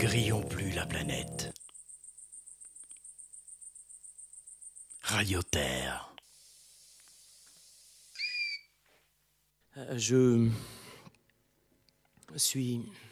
grillons plus la planète. Radio Terre. Je suis